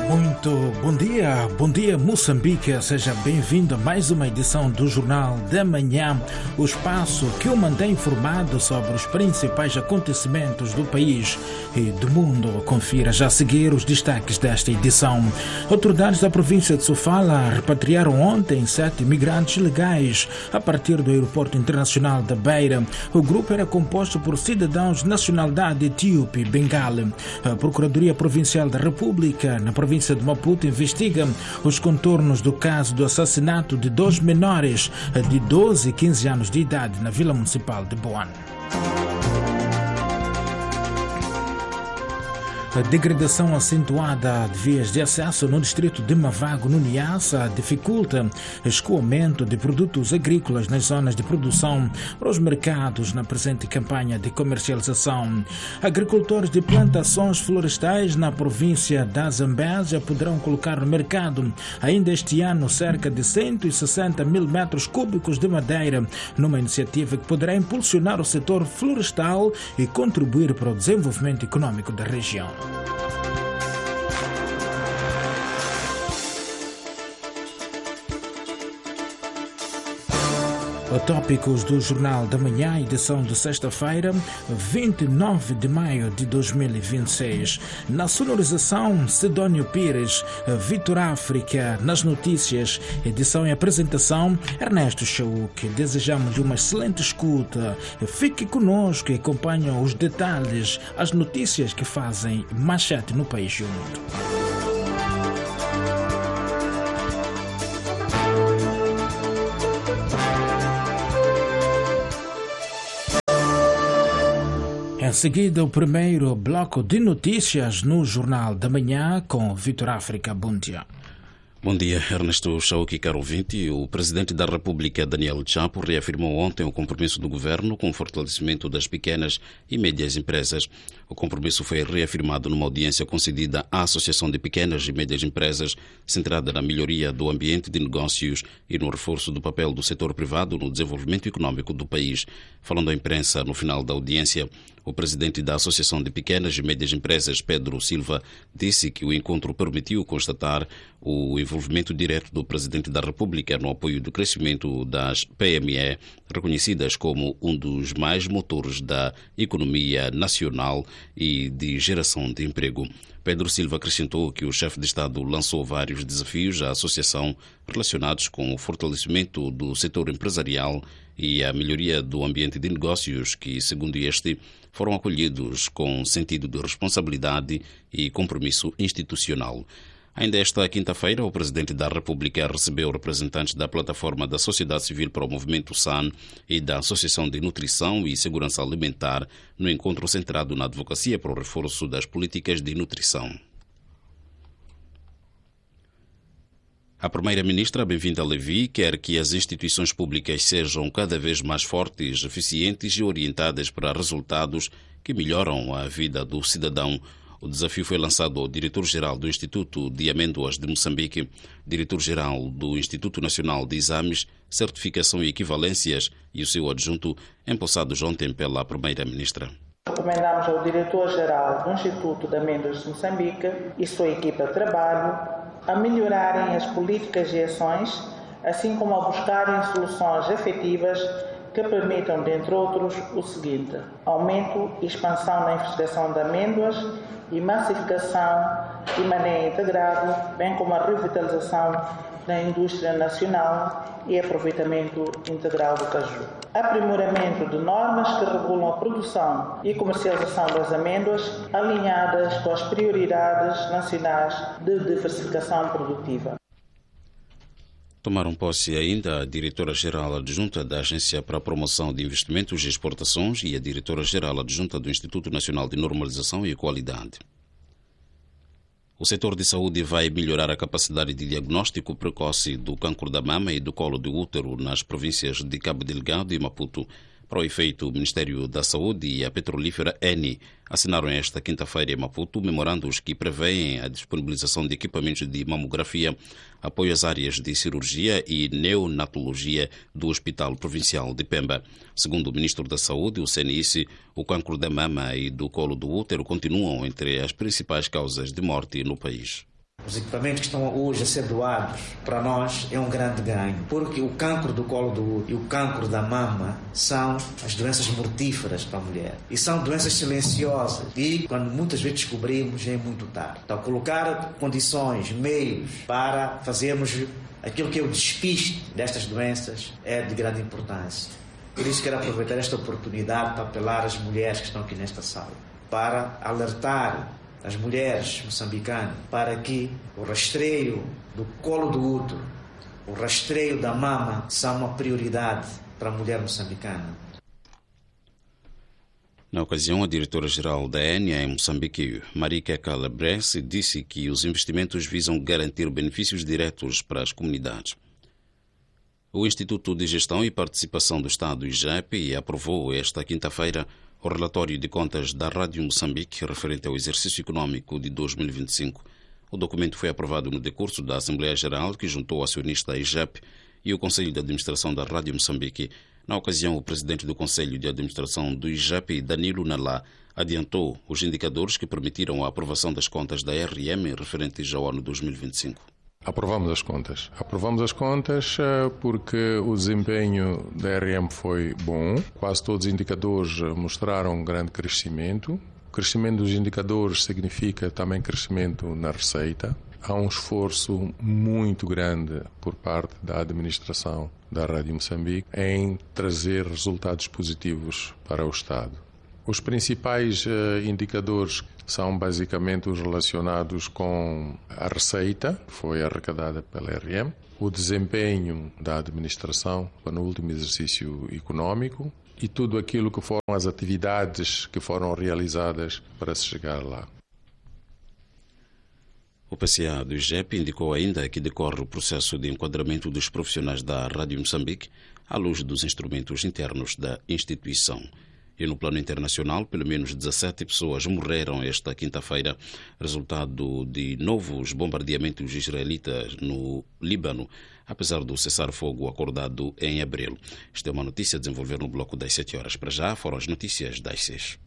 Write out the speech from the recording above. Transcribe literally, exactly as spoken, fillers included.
Muito bom dia, bom dia Moçambique, seja bem-vindo a mais uma edição do Jornal da Manhã, o espaço que o mantém informado sobre os principais acontecimentos do país e do mundo. Confira já a seguir os destaques desta edição. Autoridades da província de Sofala repatriaram ontem sete imigrantes legais a partir do aeroporto internacional da Beira. O grupo era composto por cidadãos de nacionalidade etíope e bengala. A Procuradoria Provincial da República, na província de Maputo, investiga os contornos do caso do assassinato de dois menores de doze e quinze anos de idade na Vila Municipal de Boane. A degradação acentuada de vias de acesso no distrito de Mavago, no Niassa, dificulta o escoamento de produtos agrícolas nas zonas de produção para os mercados na presente campanha de comercialização. Agricultores de plantações florestais na província da Zambésia poderão colocar no mercado ainda este ano cerca de cento e sessenta mil metros cúbicos de madeira, numa iniciativa que poderá impulsionar o setor florestal e contribuir para o desenvolvimento econômico da região. Tópicos do Jornal da Manhã, edição de sexta-feira, vinte e nove de maio de dois mil e vinte e seis. Na sonorização, Sidónio Pires, Vitor África. Nas notícias, edição e apresentação, Ernesto Chauk. Desejamos uma excelente escuta. Fique conosco e acompanhe os detalhes, as notícias que fazem manchete no país e o mundo. Em seguida, o primeiro bloco de notícias no Jornal da Manhã com Vitor África. Bom dia. Bom dia, Ernesto Chauk, caro ouvinte. O Presidente da República, Daniel Chapo, reafirmou ontem o compromisso do Governo com o fortalecimento das pequenas e médias empresas. O compromisso foi reafirmado numa audiência concedida à Associação de Pequenas e Médias Empresas, centrada na melhoria do ambiente de negócios e no reforço do papel do setor privado no desenvolvimento econômico do país. Falando à imprensa no final da audiência, o presidente da Associação de Pequenas e Médias Empresas, Pedro Silva, disse que o encontro permitiu constatar o envolvimento direto do Presidente da República no apoio do crescimento das P M E, reconhecidas como um dos mais motores da economia nacional e de geração de emprego. Pedro Silva acrescentou que o chefe de Estado lançou vários desafios à Associação relacionados com o fortalecimento do setor empresarial e a melhoria do ambiente de negócios que, segundo este, foram acolhidos com sentido de responsabilidade e compromisso institucional. Ainda esta quinta-feira, o Presidente da República recebeu representantes da Plataforma da Sociedade Civil para o Movimento S A N e da Associação de Nutrição e Segurança Alimentar no encontro centrado na advocacia para o reforço das políticas de nutrição. A Primeira-Ministra, Bem-vinda Levi, quer que as instituições públicas sejam cada vez mais fortes, eficientes e orientadas para resultados que melhoram a vida do cidadão. O desafio foi lançado ao diretor-geral do Instituto de Amêndoas de Moçambique, diretor-geral do Instituto Nacional de Exames, Certificação e Equivalências e o seu adjunto, empossados ontem pela Primeira-Ministra. Recomendamos ao diretor-geral do Instituto de Amêndoas de Moçambique e sua equipa de trabalho a melhorarem as políticas e ações, assim como a buscarem soluções efetivas que permitam, dentre outros, o seguinte: aumento e expansão na investigação de amêndoas e massificação e manejo integrado, bem como a revitalização da indústria nacional e aproveitamento integral do caju. Aprimoramento de normas que regulam a produção e comercialização das amêndoas, alinhadas com as prioridades nacionais de diversificação produtiva. Tomaram posse ainda a diretora-geral adjunta da Agência para a Promoção de Investimentos e Exportações e a diretora-geral adjunta do Instituto Nacional de Normalização e Qualidade. O setor de saúde vai melhorar a capacidade de diagnóstico precoce do cancro da mama e do colo do útero nas províncias de Cabo Delgado e Maputo. Para o efeito, o Ministério da Saúde e a petrolífera Eni assinaram esta quinta-feira em Maputo memorandos que prevêem a disponibilização de equipamentos de mamografia, apoio às áreas de cirurgia e neonatologia do Hospital Provincial de Pemba. Segundo o Ministro da Saúde, o C N I S, o cancro da mama e do colo do útero continuam entre as principais causas de morte no país. Os equipamentos que estão hoje a ser doados para nós é um grande ganho, porque o cancro do colo do útero e o cancro da mama são as doenças mortíferas para a mulher e são doenças silenciosas e quando muitas vezes descobrimos já é muito tarde. Então colocar condições, meios para fazermos aquilo que é o despiste destas doenças é de grande importância. Por isso quero aproveitar esta oportunidade para apelar às mulheres que estão aqui nesta sala, para alertar as mulheres moçambicanas para que o rastreio do colo do útero, o rastreio da mama são uma prioridade para a mulher moçambicana. Na ocasião, a diretora-geral da E N A em Moçambique, Marika Calabrese, disse que os investimentos visam garantir benefícios diretos para as comunidades. O Instituto de Gestão e Participação do Estado, I G E P, aprovou esta quinta-feira o relatório de contas da Rádio Moçambique referente ao exercício econômico de dois mil e vinte e cinco. O documento foi aprovado no decurso da Assembleia Geral, que juntou o acionista I G E P e o Conselho de Administração da Rádio Moçambique. Na ocasião, o presidente do Conselho de Administração do I G E P, Danilo Nalá, adiantou os indicadores que permitiram a aprovação das contas da R M referentes ao ano dois mil e vinte e cinco. Aprovamos as contas. Aprovamos as contas porque o desempenho da R M foi bom. Quase todos os indicadores mostraram um grande crescimento. O crescimento dos indicadores significa também crescimento na receita. Há um esforço muito grande por parte da administração da Rádio Moçambique em trazer resultados positivos para o Estado. Os principais indicadores são basicamente os relacionados com a receita, que foi arrecadada pela R M, o desempenho da administração no último exercício econômico e tudo aquilo que foram as atividades que foram realizadas para se chegar lá. O P C A do I G E P indicou ainda que decorre o processo de enquadramento dos profissionais da Rádio Moçambique à luz dos instrumentos internos da instituição. E no plano internacional, pelo menos dezassete pessoas morreram esta quinta-feira, resultado de novos bombardeamentos israelitas no Líbano, apesar do cessar-fogo acordado em abril. Esta é uma notícia a desenvolver no bloco das sete horas. Para já, foram as notícias das seis.